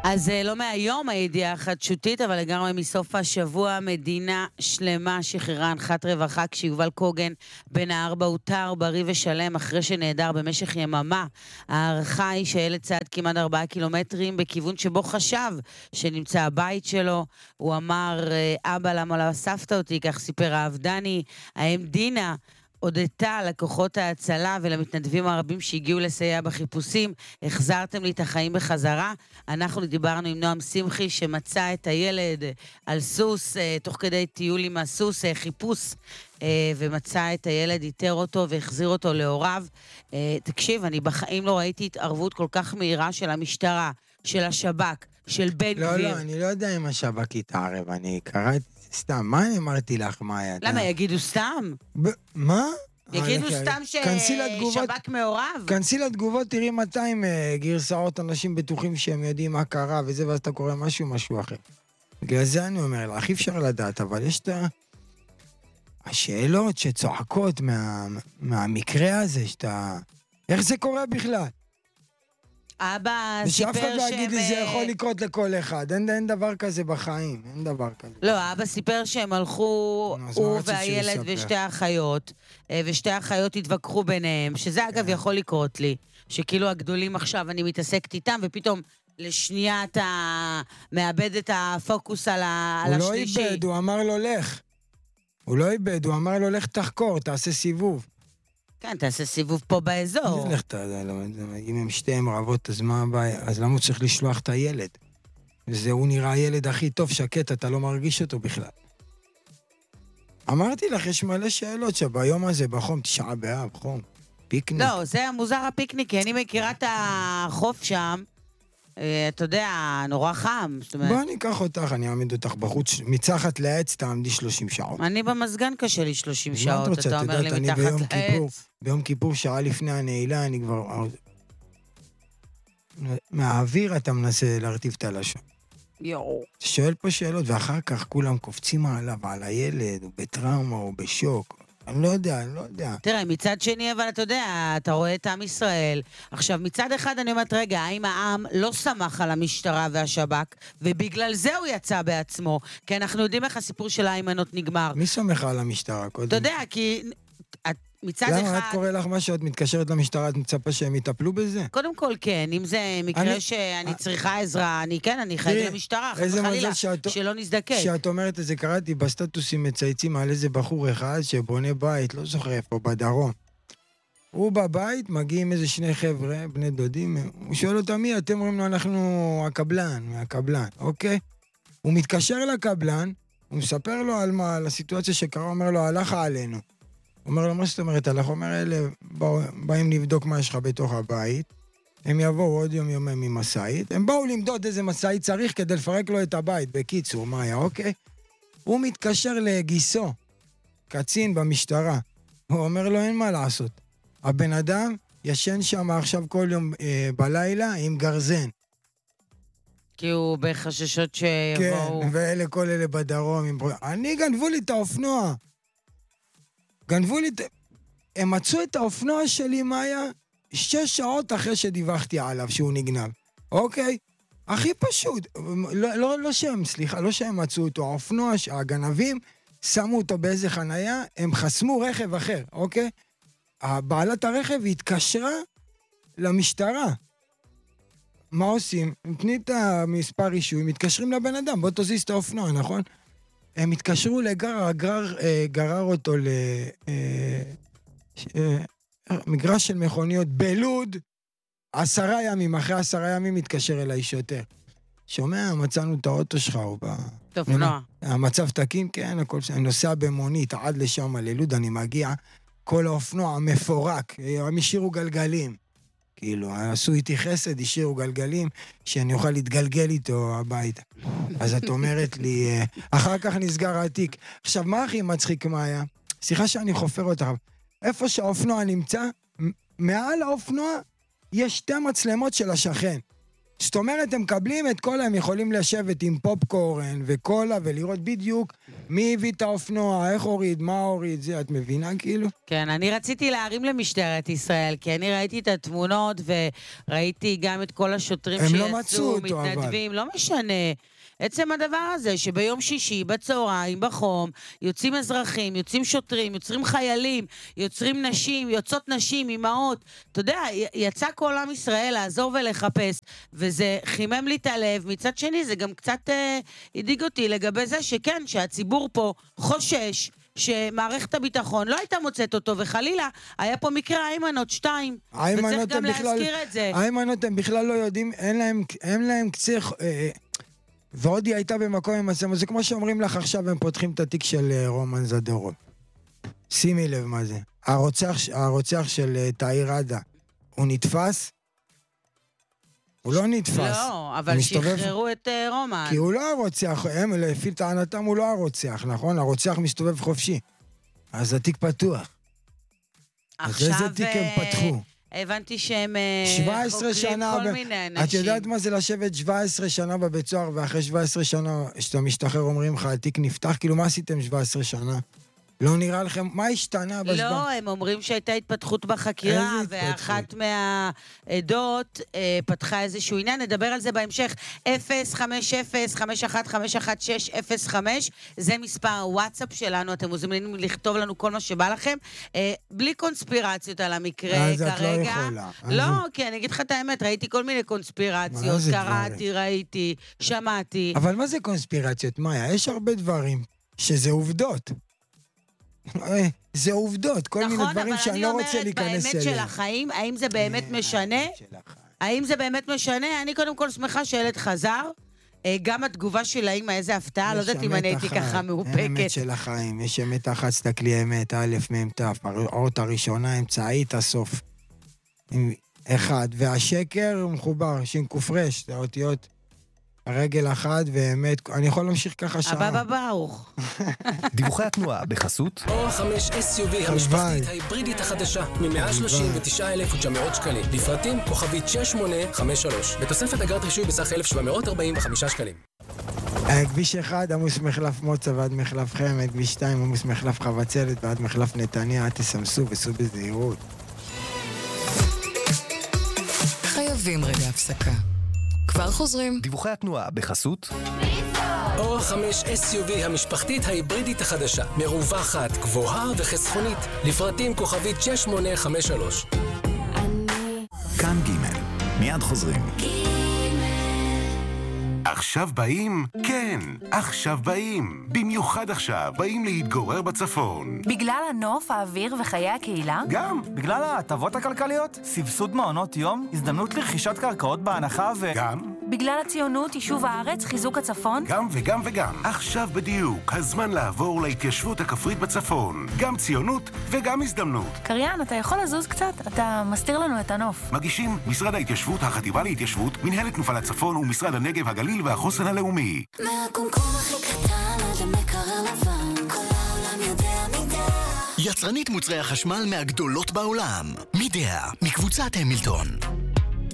אז לא מהיום הידיעה החדשותית, אבל לגמרי מסוף השבוע, מדינה שלמה שחררה הנחת רווחה כשיובל קוגן בן הארבע הותר בריא ושלם אחרי שנעדר במשך יממה. ההערכה היא שהילד צעד כמעט 4 קילומטרים בכיוון שבו חשב שנמצא הבית שלו. הוא אמר, אבא, למה לא אספת אותי? כך סיפר האב דני. האם דינה הודתה לכוחות ההצלה ולמתנדבים הרבים שהגיעו לסייע בחיפושים, החזרתם לי את החיים בחזרה. אנחנו דיברנו עם נועם שמחי שמצא את הילד על סוס, תוך כדי טיול עם הסוס, חיפוש, ומצא את הילד, איתר אותו והחזיר אותו להוריו. תקשיב, אני בחיים לא ראיתי התערבות כל כך מהירה של המשטרה, של השב"כ, של בן גביר. לא, אני לא יודע אם השב"כ יתערב, אני קראתי, סתם, מה אני אמרתי לך, מה היה? למה, יגידו סתם? מה? יגידו סתם ששב"כ מעורב? כנסי לתגובות, תראי 200 גרסאות אנשים בטוחים שהם יודעים מה קרה וזה, ואז אתה קורא משהו אחר. בגלל זה אני אומר לך, אי אפשר לדעת, אבל יש את השאלות שצועקות מהמקרה הזה, איך זה קורה בכלל? אבא סיפר ושאף אחד לא יגיד לי, זה יכול לקרות לכל אחד. אין דבר כזה בחיים, אין דבר כזה. לא, אבא סיפר שהם הלכו, הוא והילד ושתי האחיות, ושתי האחיות התווכחו ביניהם, שזה אגב יכול לקרות לי, שכאילו הגדולים עכשיו אני מתעסקת איתם, ופתאום לשנייה אתה מאבד את הפוקוס על השלישי. הוא לא איבד, הוא אמר לו לך. הוא לא איבד, הוא אמר לו לך תחקור, תעשה סיבוב. כן, תעשה סיבוב פה באזור. אם הם שתיהם רבות, אז מה הבעיה? אז למה הוא צריך לשלוח את הילד? הוא נראה הילד הכי טוב, שקט, אתה לא מרגיש אותו בכלל. אמרתי לך, יש מלא שאלות שביום הזה, בחום, 9 באב, חום, פיקניק. לא, זה מוזר הפיקניק, כי אני מכירה את החוף שם, אתה יודע, נורא חם. בוא אני אקח אותך, אני אעמיד אותך בחוץ, מצחת לעץ תעמדי 30 שעות. אני במזגן קשה לי 30 שעות, אתה אומר לי מתחת לעץ. ביום כיפור, שעה לפני הנעילה, אני כבר... מהאוויר אתה מנסה להרטיב את הלשון. יואו. אתה שואל פה שאלות, ואחר כך כולם קופצים עליו, על הילד, הוא בטראומה, הוא בשוק. אני לא יודע. תראה, מצד שני, אבל אתה יודע, אתה רואה את עם ישראל. עכשיו, מצד אחד אני אומרת, רגע, האם העם לא סמך על המשטרה והשב"כ, ובגלל זה הוא יצא בעצמו? כי אנחנו יודעים איך הסיפור של האימנות נגמר. מי סומך על המשטרה קודם? אתה יודע, כי מצד אחד... למה את קורא לך מה שאת מתקשרת למשטרה, את מצפה שהם יטפלו בזה? קודם כל כן, אם זה מקרה שאני צריכה עזרה, אני חייבת למשטרה, חלילה, שלא נזדקק. שאת אומרת את זה, קראתי בסטטוסים מצייצים על איזה בחור אחד שבונה בית, לא זוכר איפה, בדרום. הוא בבית, מגיעים איזה 2 חבר'ה, בני דודים, הוא שואל אותם מי, אתם אומרים לו, אנחנו מהקבלן, אוקיי? הוא מתקשר לקבלן, הוא מספר לו על הסיטואציה שקרה, אומר לו, הלכה עלינו. הוא אומר לו, מה זאת אומרת? הלך אומר, אלה באים לבדוק מה יש לך בתוך הבית, הם יבואו עוד יום ממסעית, הם באו למדוד איזה מסעית צריך כדי לפרק לו את הבית, בקיצור, מה היה, אוקיי? הוא מתקשר לגיסו, קצין במשטרה, הוא אומר לו, אין מה לעשות. הבן אדם ישן שם עכשיו כל יום בלילה עם גרזן. כי הוא בחששות שיבואו... כן, ואלה כל אלה בדרום, אני גנבו לי את האופנוע. הם מצאו את האופנוע שלי, מאיה, 6 שעות אחרי שדיווחתי עליו שהוא נגנב. אוקיי? הכי פשוט. לא שהם מצאו אותו. האופנוע, הגנבים, שמו אותו באיזה חנייה, הם חסמו רכב אחר, אוקיי? בעלת הרכב התקשרה למשטרה. מה עושים? הם תני את המספר רישוי, מתקשרים לבן אדם, בוא תוזיז את האופנוע, נכון? הם התקשרו הגרר גרר אותו למגרש של מכוניות בלוד, 10 ימים, אחרי 10 ימים מתקשר אליי שוטר. שומע, מצאנו את האוטו שלך, אופנוע. המצב תקין, כן, הכל, אני נוסע במונית עד לשם ללוד, אני מגיע, כל האופנוע מפורק, הם השאירו גלגלים. כאילו, עשו איתי חסד, השאירו גלגלים, שאני אוכל להתגלגל איתו הביתה. אז את אומרת לי, אחר כך נסגר התיק. עכשיו, מה הכי מצחיק מה היה? סליחה שאני חופר אותך. איפה שהאופנוע נמצא, מעל האופנוע יש 2 מצלמות של השכן. זאת אומרת, הם מקבלים את כל, הם יכולים לשבת עם פופקורן וקולה, ולראות בדיוק מי הביא את האופנוע, איך הוריד, מה הוריד, זה, את מבינה כאילו? כן, אני רציתי להרים למשטרת ישראל, כי אני ראיתי את התמונות, וראיתי גם את כל השוטרים הם שיצאו, לא מצאו אותו, מתנדבים, לא משנה. עצם הדבר הזה, שביום שישי, בצהריים, בחום, יוצאים אזרחים, יוצאים שוטרים, יוצאים חיילים, יוצאים נשים, יוצאות נשים, אמהות. אתה יודע, יצא כל עם ישראל לעזור ולחפש, וזה חימם לי את הלב. מצד שני, זה גם קצת הדאיג אותי לגבי זה שכן, שהציבור פה חושש, שמערכת הביטחון לא הייתה מוצאת אותו, וחלילה, היה פה מקרה איימנות 2, וצריך גם להזכיר את זה. האיימנות הם בכלל לא יודעים, אין להם קצה... ועודי הייתה במקום עם עצמו, זה כמו שאומרים לך עכשיו, הם פותחים את התיק של רומן זדורוב. שימי לב מה זה. הרוצח של תאיר עדה, הוא נתפס? הוא לא נתפס. לא, אבל שחררו את רומן. כי הוא לא הרוצח, לפי טענתם הוא לא הרוצח, נכון? הרוצח מסתובב חופשי. אז התיק פתוח. עכשיו... אז איזה תיק הם פתחו? הבנתי שהם 17 שנה, כל מיני אנשים. את יודעת מה זה לשבת 17 שנה בבית סוהר, ואחרי 17 שנה שאתה משתחרר אומרים לך, התיק נפתח, כאילו מה עשיתם 17 שנה? לא נראה לכם, מה השתנה בזמן? לא, הם אומרים שהייתה התפתחות בחקירה, ואחת מהעדות פתחה איזשהו עניין, נדבר על זה בהמשך. 050-5151605, זה מספר הוואטסאפ שלנו, אתם מוזמנים לכתוב לנו כל מה שבא לכם, בלי קונספירציות על המקרה אז כרגע. את לא יכולה. לא, כי אני אגיד לך את האמת, ראיתי כל מיני קונספירציות, קראתי, ראיתי, שמעתי. אבל מה זה קונספירציות, מאיה? יש הרבה דברים שזה עובדות. זה עובדות, כל מיני דברים שאני לא רוצה להיכנס אליהם. באמת של החיים, האם זה באמת משנה? האם זה באמת משנה? אני קודם כל שמחה שילד חזר, גם התגובה של האמא, איזה הפתעה, לא יודעת אם אני הייתי ככה מאופקת. אמת של החיים, יש אמת אחת, סתכלי אמת, א' מ' ת', האות הראשונה, אמצעית, הסוף. אחד, והשקר מחובר, שינקופרש, זה אותיות הרגל אחת, ואמת, אני יכול להמשיך ככה שעה. הבא ברוך. דיווחי התנועה בחסות אור 5 SUV המשפחתית ההיברידית החדשה מ-139,900 שקלים. לפרטים כוכבית 6853. בתוספת אגרת רישוי בסך 1,745 שקלים. כביש 1 עמוס מחלף מוצא ועד מחלף חמד, כביש 2 עמוס מחלף חבצלת ועד מחלף נתניה, תסמסו וסעו בזהירות. חייבים רגע הפסקה. כבר חוזרים. דיווחי התנועה בחסות אור 5 SUV המשפחתית ההיברידית החדשה, מרווחת, גבוהה וחסכונית. לפרטים כוכבית 6853. כאן ג' מיד חוזרים. עכשיו באים? כן, עכשיו באים. במיוחד עכשיו, באים להתגורר בצפון. בגלל הנוף, האוויר וחיי הקהילה? גם. בגלל ההטבות הכלכליות, סבסוד מעונות יום, הזדמנות לרכישת קרקעות בהנחה גם. בגלל הציונות, יישוב הארץ, חיזוק הצפון? גם וגם וגם. עכשיו בדיוק, הזמן לעבור להתיישבות הכפרית בצפון. גם ציונות וגם הזדמנות. קריין, אתה יכול לזוז קצת? אתה מסתיר לנו את הנוף. מגישים משרד ההתיישבות, החטיבה להתיישבות, מנהלת תנופה לצפון ומשרד הנגב, הגליל והחוסן הלאומי. מהקומקום הכי קטן עד למקרר לבן, כל העולם יודע מידה. יצרנית מוצרי החשמל מהגדולות בעולם. מידה, מקבוצת המילטון.